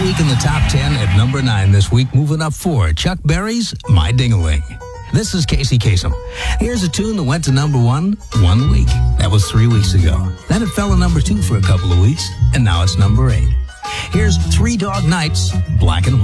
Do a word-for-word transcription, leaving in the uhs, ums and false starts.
week in the top ten at number nine this week, moving up four, Chuck Berry's My Ding-a-Ling. This is Casey Kasem. Here's a tune that went to number one one week. That was three weeks ago. Then it fell to number two for a couple of weeks, and now it's number eight. Here's Three Dog Nights, Black and White.